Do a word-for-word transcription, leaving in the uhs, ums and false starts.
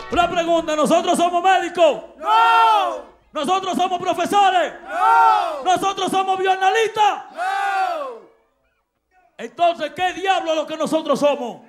Una pregunta, ¿nosotros somos médicos? ¡No! ¿Nosotros somos profesores? ¡No! ¿Nosotros somos bioanalistas? ¡No! Entonces, ¿qué diablo es lo que nosotros somos?